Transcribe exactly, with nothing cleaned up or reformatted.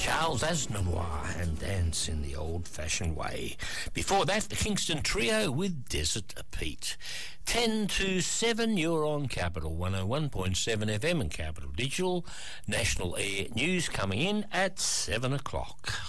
Charles Aznavour and Dance in the Old-Fashioned Way. Before that, the Kingston Trio with Desert Pete. ten to seven, you're on Capital one oh one point seven F M and Capital Digital. National Air News coming in at seven o'clock.